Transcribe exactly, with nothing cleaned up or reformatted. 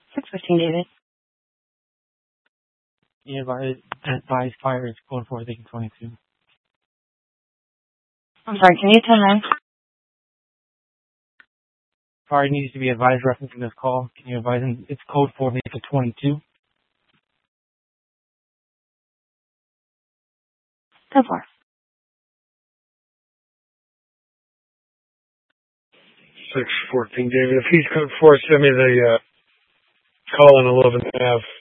six fifteen, David. You advise, advise fire is code four taking twenty-two. I'm sorry, can you tell me? Fire needs to be advised referencing this call. Can you advise him it's code four taking twenty-two? Go for it. six fourteen, David. If he's code four, send me the uh, call in eleven F.